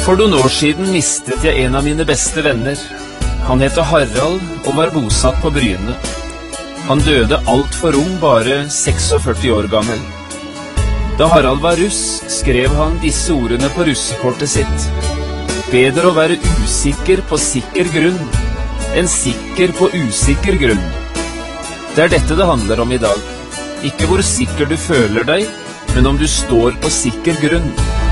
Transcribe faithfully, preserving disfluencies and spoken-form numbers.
For noen år siden mistet jeg en av mine beste venner. Han heter Harald og var bosatt på Bryne. Han døde alt for ung, bare førtiseks år gammel. Da Harald var russ, skrev han disse ordene på russekortet sitt. Bedre å være usikker på sikker grunn, enn sikker på usikker grunn. Det er dette det handler om i dag. Ikke hvor sikker du føler deg, men om du står på sikker grunn.